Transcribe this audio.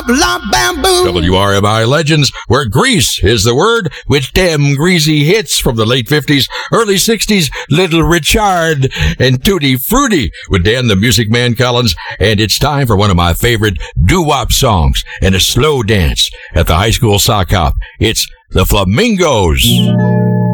lop, lop, bamboo. WRMI Legends, where grease is the word, with them greasy hits from the late 50s, early 60s, Little Richard and Tutti Frutti with Dan the Music Man Collins. And it's time for one of my favorite doo-wop songs and a slow dance at the high school sock hop. It's the Flamingos.